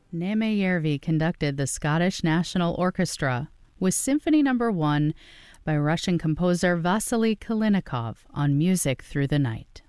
Neeme Järvi conducted the Scottish National Orchestra with Symphony No. 1 by Russian composer Vasily Kalinikov on Music Through the Night.